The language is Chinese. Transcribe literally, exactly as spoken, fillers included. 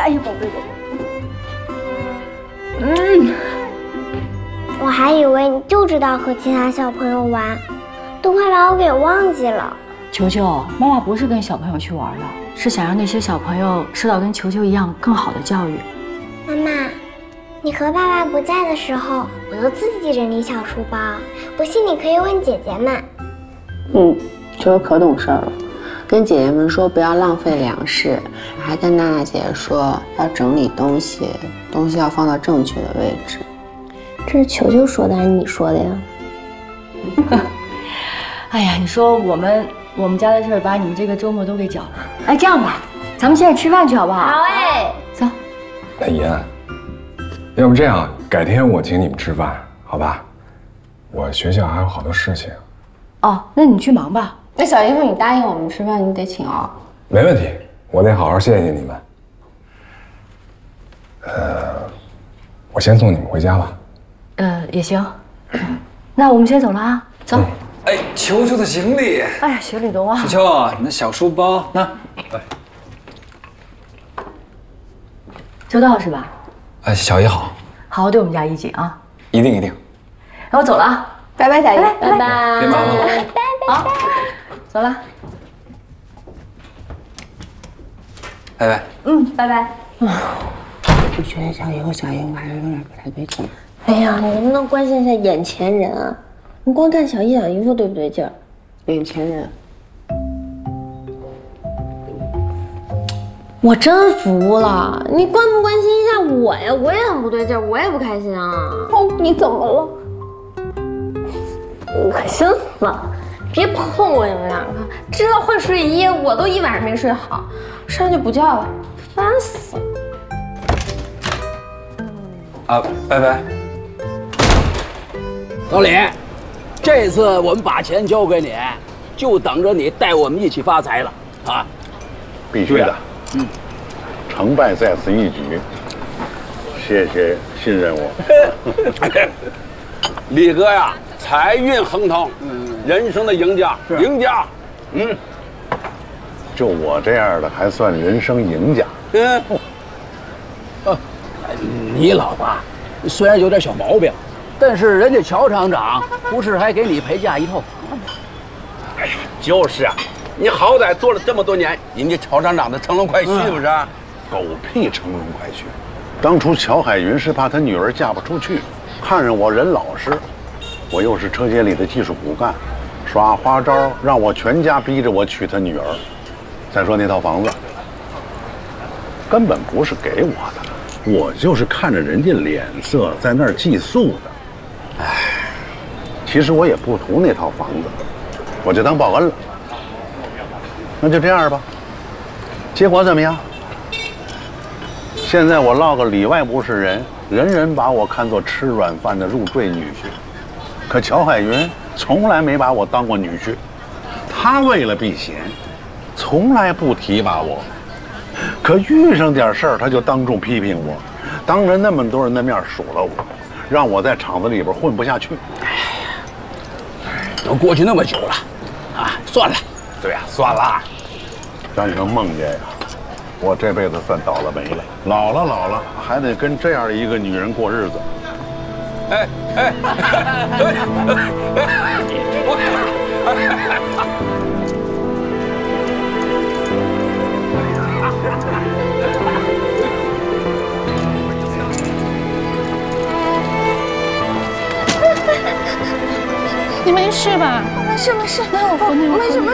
呀，宝贝宝贝。嗯。 我还以为你就知道和其他小朋友玩，都快把我给忘记了。 球球，妈妈不是跟小朋友去玩的，是想让那些小朋友受到跟球球一样更好的教育。 妈妈，你和爸爸不在的时候，我都自己整理小书包，不信你可以问姐姐们。 嗯，球球可懂事了，跟姐姐们说不要浪费粮食，还跟娜娜姐姐说要整理东西，东西要放到正确的位置。这是球球说的还是你说的呀？ 哎呀，你说我们我们家的事儿把你们这个周末都给搅了。哎，这样吧，咱们现在吃饭去好不好？ 好哎， 走。 哎，怡安，要不这样，改天我请你们吃饭，好吧？我学校还有好多事情。 哦，那你去忙吧。 那小姨夫，你答应我们吃饭，你得请哦。 没问题，我得好好谢谢你们。呃，我先送你们回家吧。 呃，也行。那我们先走了啊，走。嗯哎，球球的行李。 哎呀，行李都忘了。 球球，你的小书包那。哎， 收到是吧？ 哎，小姨好， 好好对我们家一景啊。 一定一定。 那我走了啊， 拜拜，小姨， 拜拜， 别忙了， 拜拜。 好，走了。 拜拜。 嗯，拜拜。 我觉得小姨和小姨夫还是有点不太对劲。哎呀，你能不能关心一下眼前人啊？你光看小姨小姨夫对不对劲儿？眼前人，我真服了！你关不关心一下我呀？我也很不对劲儿，我也不开心啊！哦，你怎么了？恶心死了！别碰我，你们两个！知道换睡衣，我都一晚上没睡好，上去不叫了，烦死了！ 啊，拜拜。 老李，这次我们把钱交给你，就等着你带我们一起发财了啊！ 必须的，嗯，成败在此一举。谢谢信任我。 李哥呀，财运亨通，人生的赢家，赢家。嗯， 就我这样的还算人生赢家？ 嗯，哦，你老爸虽然有点小毛病。但是人家乔厂长不是还给你陪嫁一套房吗？ 哎呀，就是啊，你好歹做了这么多年，人家乔厂长的乘龙快婿不是？ 狗屁乘龙快婿！当初乔海云是怕他女儿嫁不出去，看着我人老实，我又是车间里的技术骨干，耍花招让我全家逼着我娶他女儿。再说那套房子，根本不是给我的，我就是看着人家脸色在那儿寄宿的。唉，其实我也不图那套房子，我就当报恩了。那就这样吧，结果怎么样？现在我落个里外不是人，人人把我看作吃软饭的入赘女婿。可乔海云从来没把我当过女婿，他为了避嫌，从来不提拔我。可遇上点事儿，他就当众批评我，当着那么多人的面数落我。让我在厂子里边混不下去。哎呀，都过去那么久了，啊，算了。 对呀、啊，算了。单成梦见呀，我这辈子算倒了霉了。老了老了，还得跟这样一个女人过日子。 哎哎， 你没事吧？ 没事没事， 那我扶你， 没事没事。